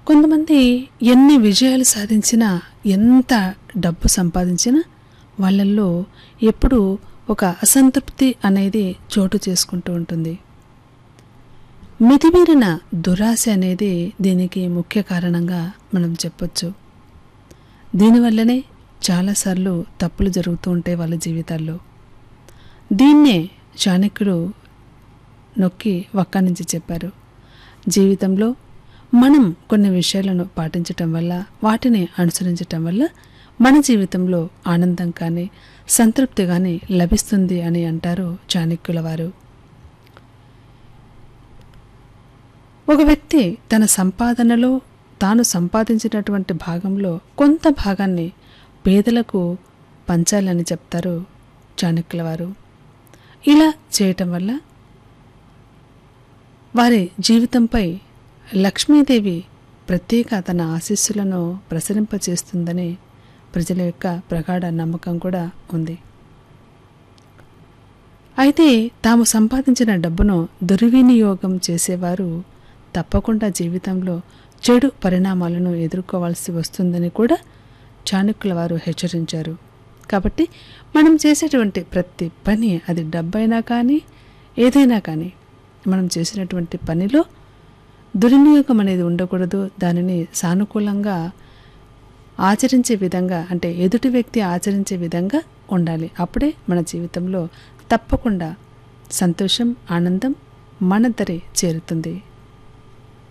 కొంతమంది ఎన్ని విజయాలు సాధించినా, ఎంత డబ్బు సంపాదించినా వాళ్ళల్లో ఎప్పుడూ ఒక అసంతృప్తి అనేది చోటు చేసుకుంటూ ఉంటుంది. మితిమీరిన దురాశ అనేది దీనికి ముఖ్య కారణంగా మనం చెప్పొచ్చు. దీనివల్లనే చాలాసార్లు తప్పులు జరుగుతూ ఉంటాయి వాళ్ళ జీవితాల్లో. దీన్నే చాణక్యుడు నొక్కి వక్కా నుంచి చెప్పారు. జీవితంలో మనం కొన్ని విషయాలను పాటించటం వల్ల, వాటిని అనుసరించటం వల్ల మన జీవితంలో ఆనందం కానీ, సంతృప్తి కానీ లభిస్తుంది అని అంటారు చాణక్యుల వారు. ఒక వ్యక్తి తన సంపాదనలో తాను సంపాదించినటువంటి భాగంలో కొంత భాగాన్ని పేదలకు పంచాలని చెప్తారు చాణక్యుల వారు. ఇలా చేయటం వల్ల వారి జీవితంపై లక్ష్మీదేవి ప్రత్యేక తన ఆశీస్సులను ప్రసరింపచేస్తుందని ప్రజల యొక్క ప్రగాఢ నమ్మకం కూడా ఉంది. అయితే తాము సంపాదించిన డబ్బును దుర్వినియోగం చేసేవారు తప్పకుండా జీవితంలో చెడు పరిణామాలను ఎదుర్కోవాల్సి వస్తుందని కూడా చాణక్యుల వారు హెచ్చరించారు. కాబట్టి మనం చేసేటువంటి ప్రతి పని, అది డబ్బైనా కానీ ఏదైనా కానీ, మనం చేసినటువంటి పనిలో దుర్వినియోగం అనేది ఉండకూడదు. దానిని సానుకూలంగా ఆచరించే విధంగా, అంటే ఎదుటి వ్యక్తి ఆచరించే విధంగా ఉండాలి. అప్పుడే మన జీవితంలో తప్పకుండా సంతోషం, ఆనందం మన దరి చేరుతుంది.